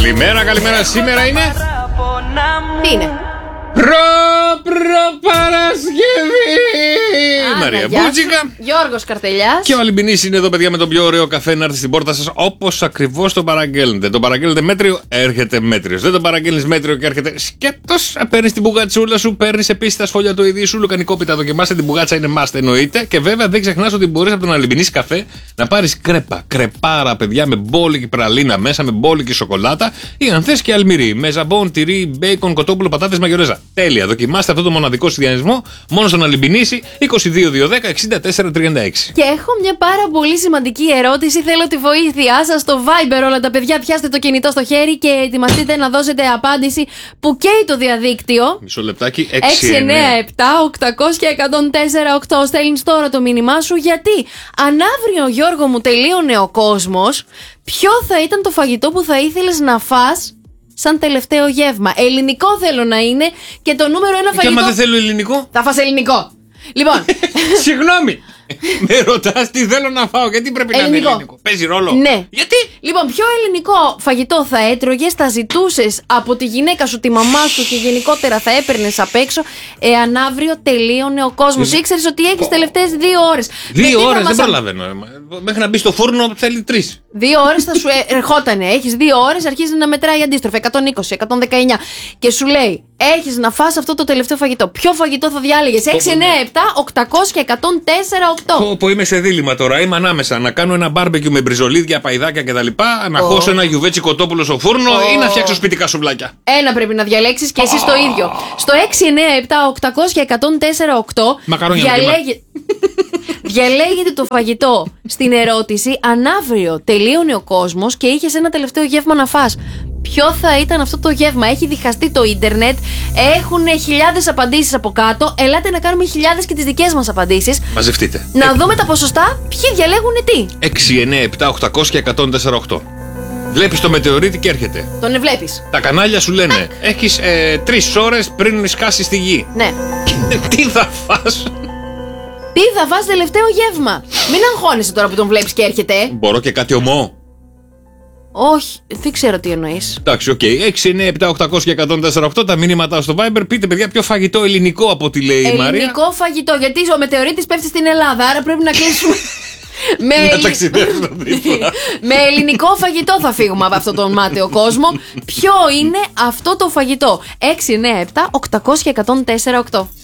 Καλημέρα, καλημέρα. Σήμερα είναι. Τι είναι? Παρασκευή! Μαρία Μπούτσικα. Γιώργος Καρτελιάς. Και ο Αλυμπινής είναι εδώ, παιδιά, με τον πιο ωραίο καφέ να έρθει στην πόρτα σας όπως ακριβώς το παραγγέλνετε. Το παραγγέλνετε μέτριο, έρχεται μέτριος. Δεν το παραγγέλνεις μέτριο και έρχεται σκέτος. Παίρνεις την μπουγατσούλα σου, παίρνεις επίσης τα σφόλια του ιδίου σου, λουκανικόπιτα, δοκιμάστε την μπουγάτσα, είναι must εννοείται. Και βέβαια δεν ξεχνάς ότι μπορείς από τον Αλυμπινής καφέ να πάρεις κρέπα. Κρεπάρα, παιδιά, με μπόλικη πραλίνα μέσα, με μπόλικη σοκολάτα ή αν θες και αλμυρί. Με ζαμπόν, τυρί, μπέικον, κοτόπουλο, πατάτες, μαγιονέζα. Τέλεια. Δοκιμάστε αυτό το μοναδικό συνδυασμό μόνο στον Αλυμπινίση 22-210-64-36. Και έχω μια πάρα πολύ σημαντική ερώτηση. Θέλω τη βοήθειά σας στο Viber. Όλα τα παιδιά, πιάστε το κινητό στο χέρι και ετοιμαστείτε να δώσετε απάντηση που καίει το διαδίκτυο. Μισό λεπτάκι. 697-800-1048. Στέλνεις τώρα το μήνυμά σου. Γιατί αν αύριο, Γιώργο μου, τελείωνε ο κόσμος, ποιο θα ήταν το φαγητό που θα ήθελες να φας σαν τελευταίο γεύμα? Ελληνικό θέλω να είναι και το νούμερο ένα φαγητό. Και άμα δεν θέλω ελληνικό, θα φας ελληνικό. Λοιπόν. Συγγνώμη. Με ρωτάς τι θέλω να φάω, γιατί πρέπει να είναι ελληνικό? Παίζει ρόλο? Ναι. Γιατί? Λοιπόν, ποιο ελληνικό φαγητό θα έτρωγες, θα ζητούσες από τη γυναίκα σου, τη μαμά σου και γενικότερα θα έπαιρνες απ' έξω εάν αύριο τελείωνε ο κόσμος? Ήξερες ότι έχεις τελευταίες 2 ώρες. 2 ώρες δεν προλαβαίνω. Μέχρι να μπει στο φούρνο θέλει 3. 2 ώρες θα σου ερχότανε. Έχεις 2 ώρες, αρχίζει να μετράει αντίστροφα. 120, 119. Και σου λέει, έχεις να φας αυτό το τελευταίο φαγητό. Ποιο φαγητό θα διάλεγες? 697-800-1048. Που είμαι σε δίλημμα τώρα. Είμαι ανάμεσα να κάνω ένα μπάρμπεκιου με μπριζολίδια, παϊδάκια κτλ. Να χώσω ένα γιουβέτσι κοτόπουλο στο φούρνο ή να φτιάξω σπιτικά σουβλάκια. Ένα πρέπει να διαλέξεις και εσύ το ίδιο. Στο 697-800-1048 διαλέγετε το φαγητό στην ερώτηση αν αύριο τελείωνε ο κόσμος και είχες ένα τελευταίο γεύμα να φας. Ποιο θα ήταν αυτό το γεύμα? Έχει διχαστεί το ίντερνετ, έχουν χιλιάδες απαντήσεις από κάτω. Ελάτε να κάνουμε χιλιάδες και τις δικές μας απαντήσεις. Μαζευτείτε. Να δούμε τα ποσοστά, ποιοι διαλέγουν τι. 697-800-1048. Βλέπεις το μετεωρίτη και έρχεται. Τον βλέπεις. Τα κανάλια σου λένε έχεις 3 ώρες πριν σκάσεις στη γη. Ναι. Τι θα φας? Τι θα φας τελευταίο γεύμα? Μην αγχώνεσαι τώρα που τον βλέπεις και έρχεται. Μπορώ και κάτι ομό? Όχι, δεν ξέρω τι εννοείς. Εντάξει, οκ. 697-800-1048 τα μηνύματά στο Viber. Πείτε, παιδιά, ποιο φαγητό ελληνικό από ό,τι λέει η Μαρία. Ελληνικό φαγητό, γιατί ο μετεωρίτης πέφτει στην Ελλάδα, άρα πρέπει να κλείσουμε. Με ελληνικό φαγητό θα φύγουμε από αυτόν τον μάταιο κόσμο. Ποιο είναι αυτό το φαγητό? 697-800-1048.